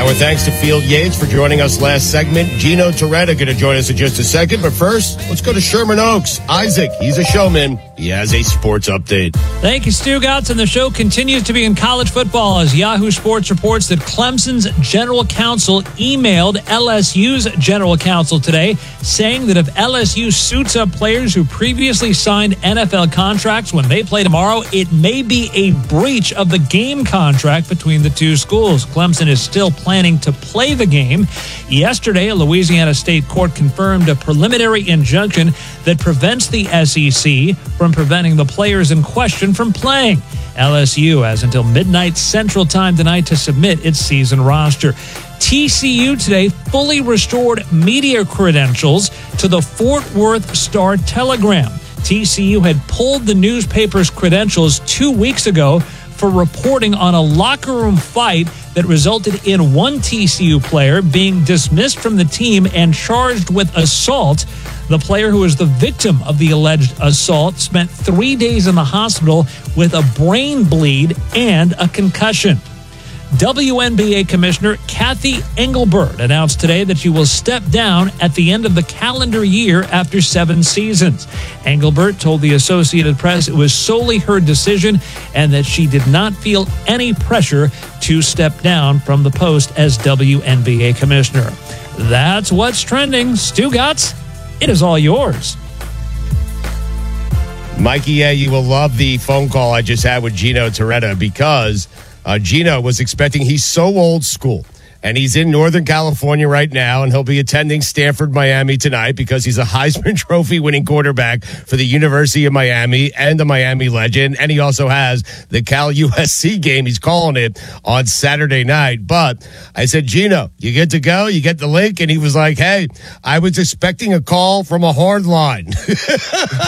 Our thanks to Field Yates for joining us last segment. Gino Torretta going to join us in just a second. But first, let's go to Sherman Oaks. Isaac, he's a showman. He has a sports update. Thank you, Stu Gotts. And the show continues to be in college football as Yahoo Sports reports that Clemson's general counsel emailed LSU's general counsel today saying that if LSU suits up players who previously signed NFL contracts when they play tomorrow, it may be a breach of the game contract between the two schools. Clemson is still planning to play the game. Yesterday, a Louisiana state court confirmed a preliminary injunction that prevents the SEC from preventing the players in question from playing. LSU has until midnight Central Time tonight to submit its season roster. TCU today fully restored media credentials to the Fort Worth Star-Telegram. TCU had pulled the newspaper's credentials 2 weeks ago for reporting on a locker room fight that resulted in one TCU player being dismissed from the team and charged with assault. The player who was the victim of the alleged assault spent 3 days in the hospital with a brain bleed and a concussion. WNBA Commissioner Kathy Engelbert announced today that she will step down at the end of the calendar year after 7 seasons. Engelbert told the Associated Press it was solely her decision and that she did not feel any pressure to step down from the post as WNBA Commissioner. That's what's trending. Stu Gotts, it is all yours. Mikey, yeah, you will love the phone call I just had with Gino Torretta because Gino was expecting, he's so old school, and he's in Northern California right now, and he'll be attending Stanford, Miami tonight because he's a Heisman Trophy winning quarterback for the University of Miami and a Miami legend, and he also has the Cal USC game. He's calling it on Saturday night. But I said, Gino, you get to go? You get the link? And he was like, hey, I was expecting a call from a hard line.